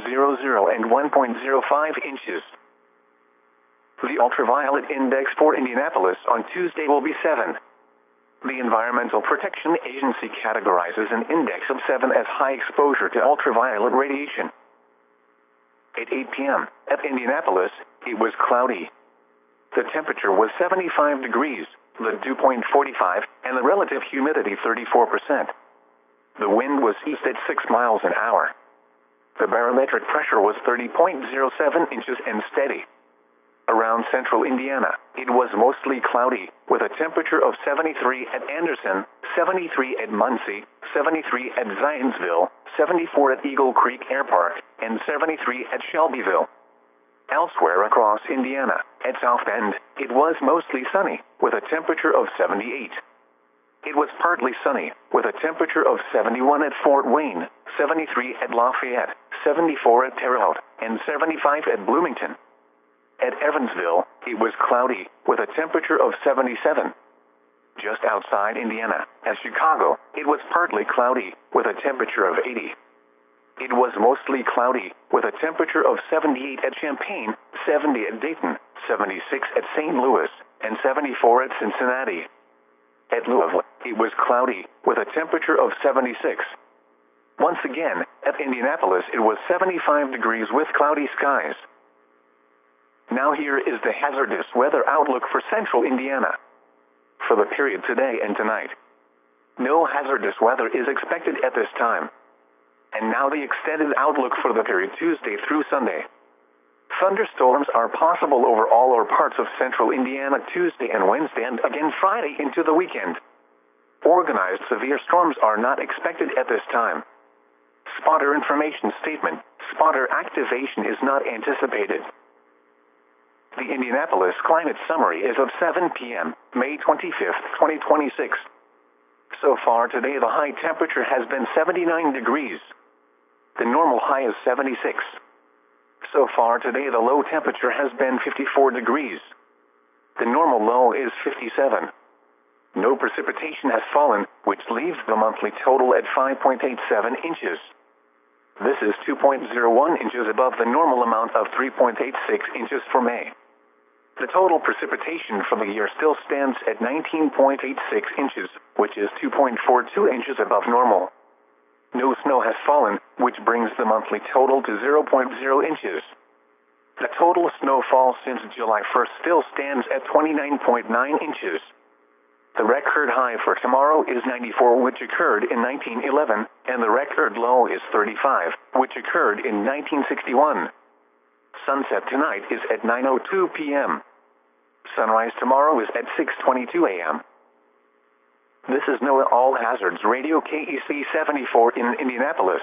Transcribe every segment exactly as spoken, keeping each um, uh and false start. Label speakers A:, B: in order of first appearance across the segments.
A: zero and one point zero five inches. The ultraviolet index for Indianapolis on Tuesday will be seven. The Environmental Protection Agency categorizes an index of seven as high exposure to ultraviolet radiation. At eight p m at Indianapolis, it was cloudy. The temperature was seventy-five degrees, the dew point forty-five, and the relative humidity thirty-four percent. The wind was east at six miles an hour. The barometric pressure was thirty point zero seven inches and steady. Around central Indiana, it was mostly cloudy, with a temperature of seventy-three at Anderson, seventy-three at Muncie, seventy-three at Zionsville, seventy-four at Eagle Creek Air Park, and seventy-three at Shelbyville. Elsewhere across Indiana, at South Bend, it was mostly sunny, with a temperature of seventy-eight. It was partly sunny, with a temperature of seventy-one at Fort Wayne, seventy-three at Lafayette, seventy-four at Terre Haute, and seventy-five at Bloomington. At Evansville, it was cloudy, with a temperature of seventy-seven. Just outside Indiana, at Chicago, it was partly cloudy, with a temperature of eighty. It was mostly cloudy, with a temperature of seventy-eight at Champaign, seventy at Dayton, seventy-six at Saint Louis, and seventy-four at Cincinnati. At Louisville, it was cloudy, with a temperature of seventy-six. Once again, at Indianapolis, it was seventy-five degrees with cloudy skies. Now here is the hazardous weather outlook for central Indiana. For the period today and tonight, no hazardous weather is expected at this time. And now the extended outlook for the period Tuesday through Sunday. Thunderstorms are possible over all or parts of central Indiana Tuesday and Wednesday and again Friday into the weekend. Organized severe storms are not expected at this time. Spotter information statement: spotter activation is not anticipated. The Indianapolis Climate Summary is of seven p m, May twenty-fifth, twenty twenty-six. So far today the high temperature has been seventy-nine degrees. The normal high is seventy-six. So far today the low temperature has been fifty-four degrees. The normal low is fifty-seven. No precipitation has fallen, which leaves the monthly total at five point eight seven inches. This is two point zero one inches above the normal amount of three point eight six inches for May. The total precipitation for the year still stands at nineteen point eight six inches, which is two point four two inches above normal. No snow has fallen, which brings the monthly total to zero point zero inches. The total snowfall since July first still stands at twenty-nine point nine inches. The record high for tomorrow is ninety-four, which occurred in nineteen eleven, and the record low is thirty-five, which occurred in nineteen sixty-one. Sunset tonight is at nine oh two p m Sunrise tomorrow is at six twenty-two a m This is NOAA All Hazards Radio K E C seventy-four in Indianapolis.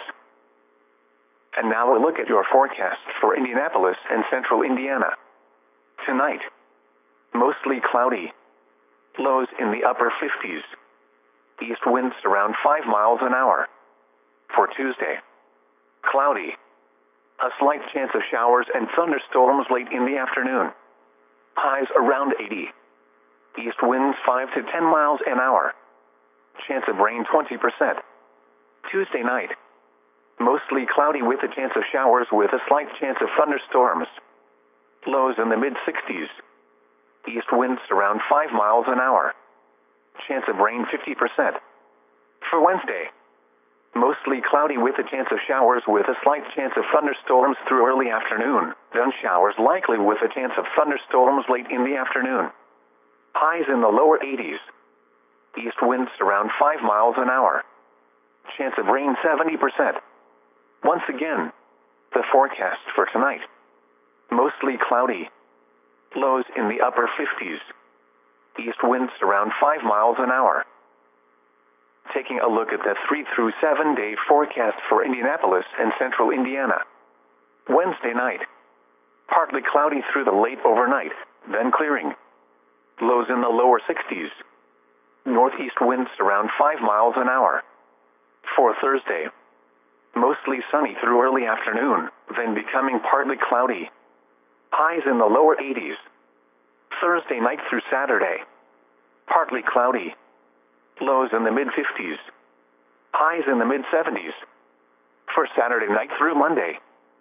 A: And now a look at your forecast for Indianapolis and central Indiana. Tonight, mostly cloudy. Lows in the upper fifties. East winds around five miles an hour. For Tuesday, cloudy. A slight chance of showers and thunderstorms late in the afternoon. Highs around eighty. East winds five to ten miles an hour. Chance of rain twenty percent. Tuesday night, mostly cloudy with a chance of showers with a slight chance of thunderstorms. Lows in the mid-sixties. East winds around five miles an hour. Chance of rain fifty percent. For Wednesday, mostly cloudy with a chance of showers with a slight chance of thunderstorms through early afternoon, then showers likely with a chance of thunderstorms late in the afternoon. Highs in the lower eighties. East winds around five miles an hour. Chance of rain seventy percent. Once again, the forecast for tonight. Mostly cloudy. Lows in the upper fifties. East winds around five miles an hour. Taking a look at the three through seven day forecast for Indianapolis and central Indiana. Wednesday night, partly cloudy through the late overnight, then clearing. Lows in the lower sixties. Northeast winds around five miles an hour. For Thursday, mostly sunny through early afternoon, then becoming partly cloudy. Highs in the lower eighties. Thursday night through Saturday, partly cloudy. Lows in the mid-fifties. Highs in the mid-seventies. For Saturday night through Monday,